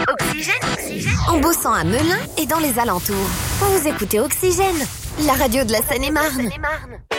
En bossant à Melun et dans les alentours. Vous écoutez Oxygène, la radio de la Seine-et-Marne.